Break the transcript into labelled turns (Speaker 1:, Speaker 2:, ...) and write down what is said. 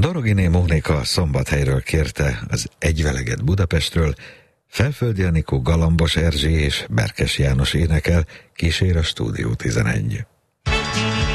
Speaker 1: Doroginé Mónika Szombathelyről kérte az Egyveleget Budapestről, Felföldi Anikó, Galambos Erzsi és Berkes János énekel, kísér a Stúdió 11.